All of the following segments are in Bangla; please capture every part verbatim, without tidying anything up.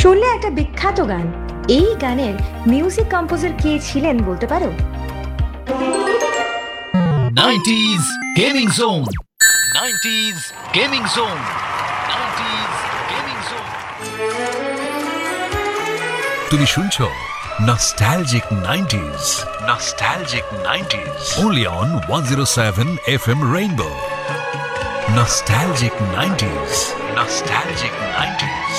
শুনলে একটা বিখ্যাত গান, এই গানের মিউজিক কম্পোজার কে ছিলেন বলতে পারো? Nineties gaming zone, nineties gaming zone, nineties gaming zone. তুমি শুনছো Nostalgic nineties, Nostalgic nineties, only on one oh seven F M Rainbow. Nostalgic nineties, Nostalgic nineties.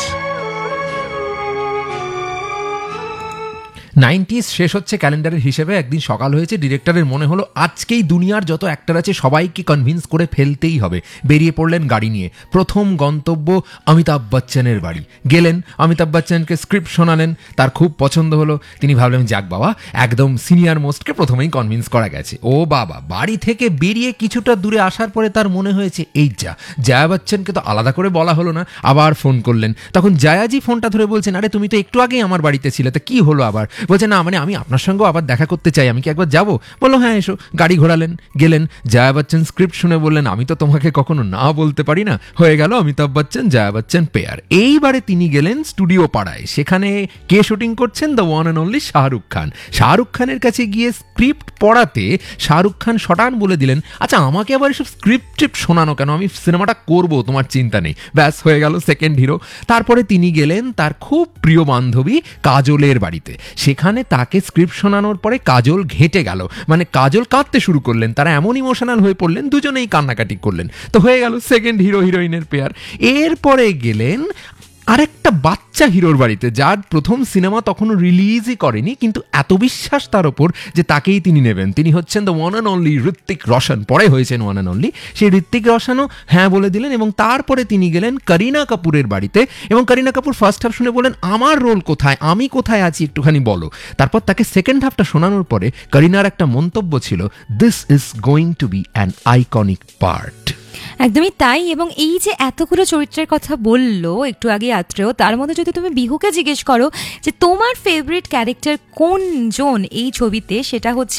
Nineties শেষ হচ্ছে ক্যালেন্ডারের হিসেবে। একদিন সকাল হয়েছে, ডিরেক্টরের মনে হলো আজকেই দুনিয়ার যত অ্যাক্টর আছে সবাইকে কনভিন্স করে ফেলতেই হবে। বেরিয়ে পড়লেন গাড়ি নিয়ে। প্রথম গন্তব্য অমিতাভ বচ্চনের বাড়ি। গেলেন, অমিতাভ বচ্চনকে স্ক্রিপ্ট শোনালেন, তার খুব পছন্দ হলো। তিনি ভাবলেন যাক বাবা, একদম সিনিয়র মোস্টকে প্রথমেই কনভিন্স করা গেছে। ও বাবা, বাড়ি থেকে বেরিয়ে কিছুটা দূরে আসার পরে তার মনে হয়েছে এই যা, জয়া বচ্চনকে তো আলাদা করে বলা হলো না। আবার ফোন করলেন, তখন জয়াজি ফোনটা ধরে বলছেন, আরে তুমি তো একটু আগেই আমার বাড়িতে ছিলে, তা কি হলো আবার? বলছে না মানে আমি আপনার সঙ্গেও আবার দেখা করতে চাই, আমি কি একবার যাবো? বললো হ্যাঁ এসো। গাড়ি ঘোরালেন, গেলেন। জয়া বচ্চন স্ক্রিপ্ট শুনে বললেন, আমি তো তোমাকে কখনো না বলতে পারি না। হয়ে গেল অমিতাভ বচ্চন জয়া বচ্চন পেয়ার। এইবারে তিনি গেলেন স্টুডিও পাড়ায়। সেখানে কে শুটিং করছেন? The one and only Shahrukh Khan. Shahrukh খানের কাছে গিয়ে স্ক্রিপ্ট পড়াতে শাহরুখ খান শটান বলে দিলেন, আচ্ছা আমাকে আবার এসব স্ক্রিপ্ট ট্রিপ্ট শোনানো কেন, আমি সিনেমাটা করবো, তোমার চিন্তা নেই। ব্যাস হয়ে গেল সেকেন্ড হিরো। তারপরে তিনি গেলেন তার খুব প্রিয় বান্ধবী কাজলের বাড়িতে। সেখানে তাকে স্ক্রিপ্ট শোনানোর পরে কাজল ঘেঁটে গেল, মানে কাজল কাঁদতে শুরু করলেন। তারা এমন ইমোশনাল হয়ে পড়লেন, দুজনেই কান্নাকাটি করলেন। তো হয়ে গেল সেকেন্ড হিরো হিরোইনের পেয়ার। এরপরে গেলেন আরেকটা বাচ্চা হিরোর বাড়িতে, যার প্রথম সিনেমা তখনও রিলিজই করেনি, কিন্তু এত বিশ্বাস তার ওপর যে তাকেই তিনি নেবেন। তিনি হচ্ছেন the one and only Hrithik Roshan. পরে হয়েছেন ওয়ান অ্যান্ড অনলি। সেই ঋত্বিক রোশনও হ্যাঁ বলে দিলেন। এবং তারপরে তিনি গেলেন করিনা কাপুরের বাড়িতে, এবং করিনা কাপুর ফার্স্ট হাফ শুনে বলেন, আমার রোল কোথায়, আমি কোথায় আছি একটুখানি বলো। তারপর তাকে সেকেন্ড হাফটা শোনানোর পরে করিনার একটা মন্তব্য ছিল, this is going to be an iconic part. একদমই তাই। এবং এই যে এতগুলো চরিত্রের কথা বললো একটু আগে আত্রেয়, তার মধ্যে যদি তুমি বিহুকে জিজ্ঞেস করো যে তোমার ফেভারিট ক্যারেক্টার কোনজন এই ছবিতে, সেটা হচ্ছে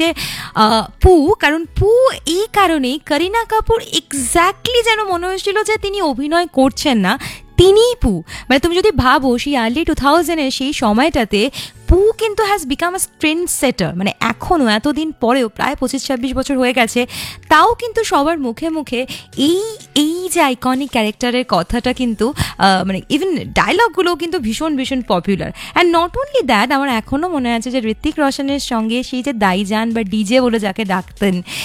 পু। কারণ পু এই কারণেই, করিনা কাপুর এক্স্যাক্টলি যেন মনে হয়েছিল যে তিনি অভিনয় করছেন না, তিনিই পু। মানে তুমি যদি ভাবো সেই আর্লি টু থাউজেন্ডের সেই সময়টাতে পু কিন্তু হ্যাজ বিকাম আ ট্রেন্ড সেটার। মানে এখনও এতদিন পরেও, প্রায় পঁচিশ ছাব্বিশ বছর হয়ে গেছে, তাও কিন্তু সবার মুখে মুখে এই এই যে আইকনিক ক্যারেক্টারের কথাটা কিন্তু মানে ইভেন ডায়লগগুলোও কিন্তু ভীষণ ভীষণ popular. And not only that, আমার এখনও মনে আছে যে ঋত্বিক রোশনের সঙ্গে সেই যে দাইজান বা ডিজে বলে যাকে ডাকতেন,